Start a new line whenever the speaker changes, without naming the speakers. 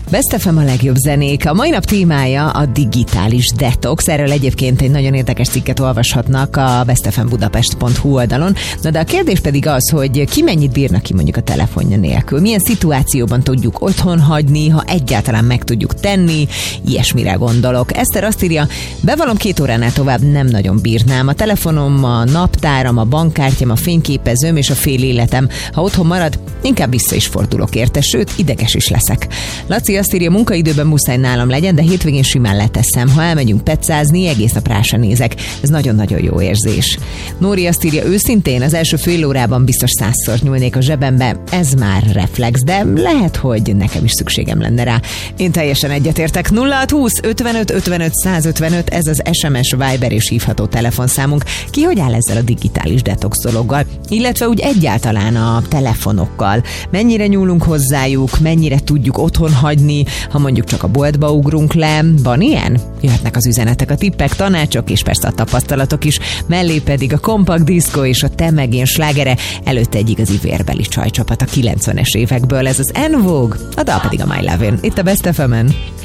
Best FM a legjobb zenék. A mai nap témája a digitális detox. Erről egyébként egy nagyon érdekes cikket olvashatnak a bestfmbudapest.hu oldalon. Na de a kérdés pedig az, hogy ki mennyit bírna ki mondjuk a telefonja nélkül. Milyen szituációban tudjuk otthon hagyni, ha egyáltalán meg tudjuk tenni. Ilyesmire gondolok. Eszter azt írja, bevallom 2 óránál tovább nem nagyon bírnám. A telefonom, a naptáram, a bankkártyám, a fényképezőm és a fél életem. Ha otthon marad, inkább vissza is fordulok érte, sőt, ideges is leszek. Laci azt írja, munkaidőben muszáj nálam legyen, de hétvégén simán leteszem. Ha elmegyünk pecázni, egész nap rá sem nézek. Ez nagyon-nagyon jó érzés. Nóri azt írja, őszintén az első fél órában biztos 100-szor nyúlnék a zsebembe. Ez már reflex, de lehet, hogy nekem is szükségem lenne rá. Én teljesen egyetértek. 0620 55 55 155, ez az SMS, Viber és hívható telefonszámunk. Ki hogy áll ezzel a digitális detox dologgal? Illetve úgy egyáltalán a telefonokkal. Mennyire nyúlunk hozzájuk, mennyire tudjuk otthon hagyni, ha mondjuk csak a boltba ugrunk le. Van ilyen? Jöhetnek az üzenetek, a tippek, tanácsok és persze a tapasztalatok is. Mellé pedig a Kompakt Diszkó és a Te meg én slágere, előtte egy igazi vérbeli csajcsapat a 90-es évekből. Ez az En Vogue, a dal pedig a My Lovin'. Itt a Best FM-en.